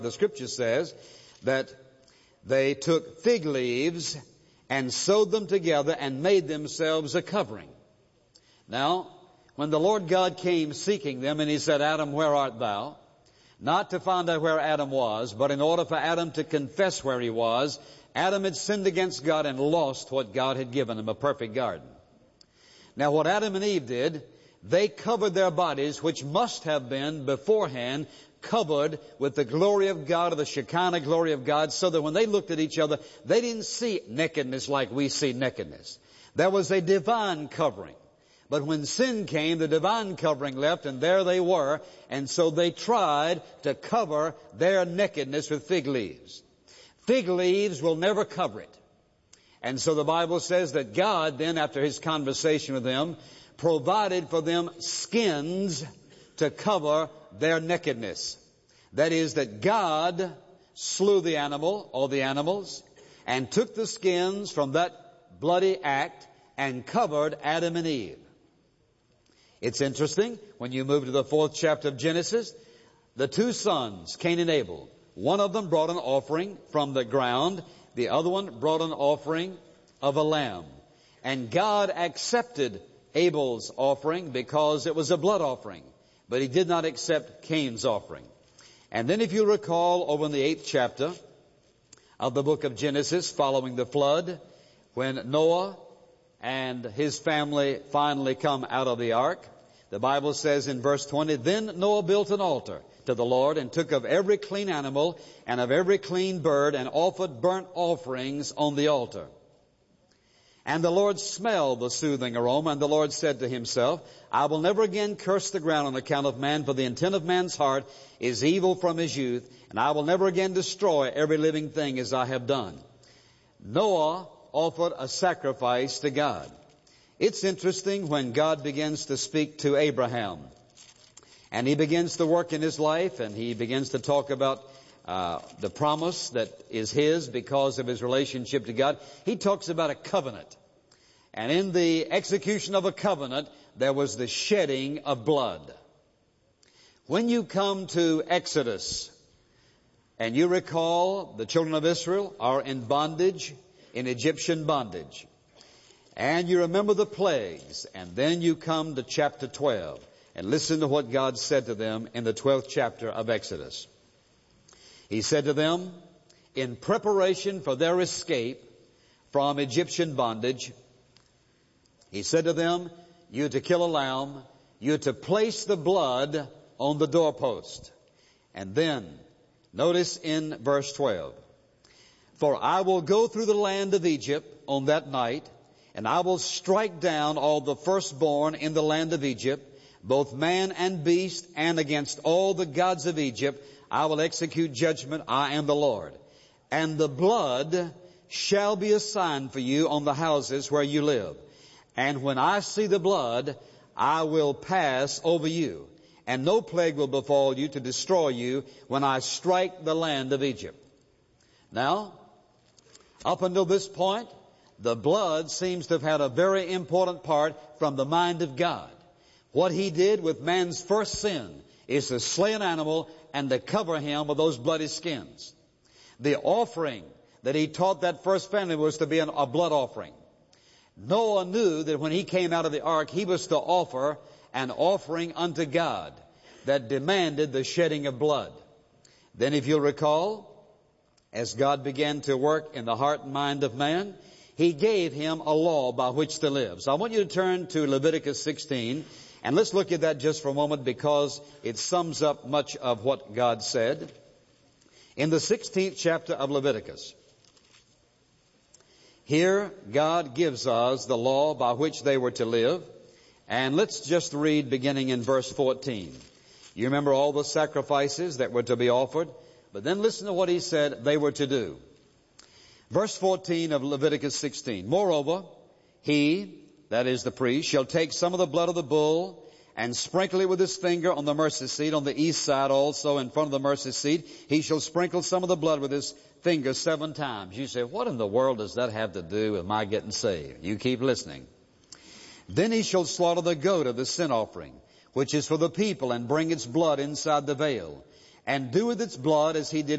The scripture says that they took fig leaves and sewed them together and made themselves a covering. Now, when the Lord God came seeking them and He said, Adam, where art thou? Not to find out where Adam was, but in order for Adam to confess where he was, Adam had sinned against God and lost what God had given him, a perfect garden. Now what Adam and Eve did, they covered their bodies, which must have been beforehand covered with the glory of God, or the Shekinah glory of God, so that when they looked at each other, they didn't see nakedness like we see nakedness. There was a divine covering. But when sin came, the divine covering left, and there they were, and so they tried to cover their nakedness with fig leaves. Fig leaves will never cover it. And so the Bible says that God then, after His conversation with them, provided for them skins to cover their nakedness. That is, that God slew the animal or the animals and took the skins from that bloody act and covered Adam and Eve. It's interesting, when you move to the 4th chapter of Genesis, the two sons, Cain and Abel, one of them brought an offering from the ground, the other one brought an offering of a lamb. And God accepted Abel's offering because it was a blood offering, but He did not accept Cain's offering. And then if you recall, over in the 8th chapter of the book of Genesis, following the flood, when Noah and his family finally come out of the ark, the Bible says in verse 20, Then Noah built an altar to the Lord and took of every clean animal and of every clean bird and offered burnt offerings on the altar. And the Lord smelled the soothing aroma, and the Lord said to Himself, I will never again curse the ground on account of man, for the intent of man's heart is evil from his youth, and I will never again destroy every living thing as I have done. Noah offered a sacrifice to God. It's interesting when God begins to speak to Abraham, and He begins to work in his life, and He begins to talk about the promise that is his because of his relationship to God. He talks about a covenant. And in the execution of a covenant, there was the shedding of blood. When you come to Exodus, and you recall the children of Israel are in bondage, in Egyptian bondage, and you remember the plagues, and then you come to chapter 12, and listen to what God said to them in the 12th chapter of Exodus. He said to them, in preparation for their escape from Egyptian bondage, He said to them, you are to kill a lamb, you are to place the blood on the doorpost. And then, notice in verse 12, For I will go through the land of Egypt on that night, and I will strike down all the firstborn in the land of Egypt, both man and beast, and against all the gods of Egypt I will execute judgment. I am the Lord. And the blood shall be a sign for you on the houses where you live. And when I see the blood, I will pass over you, and no plague will befall you to destroy you when I strike the land of Egypt. Now, up until this point, the blood seems to have had a very important part from the mind of God. What He did with man's first sin is to slay an animal and to cover him with those bloody skins. The offering that He taught that first family was to be a blood offering. Noah knew that when he came out of the ark, he was to offer an offering unto God that demanded the shedding of blood. Then if you'll recall, as God began to work in the heart and mind of man, He gave him a law by which to live. So I want you to turn to Leviticus 16, and let's look at that just for a moment because it sums up much of what God said. In the 16th chapter of Leviticus, here God gives us the law by which they were to live. And let's just read beginning in verse 14. You remember all the sacrifices that were to be offered, but then listen to what He said they were to do. Verse 14 of Leviticus 16. Moreover, he, that is the priest, shall take some of the blood of the bull and sprinkle it with his finger on the mercy seat, on the east side also in front of the mercy seat. He shall sprinkle some of the blood with his finger 7 times. You say, what in the world does that have to do with my getting saved? You keep listening. Then he shall slaughter the goat of the sin offering, which is for the people, and bring its blood inside the veil, and do with its blood as he did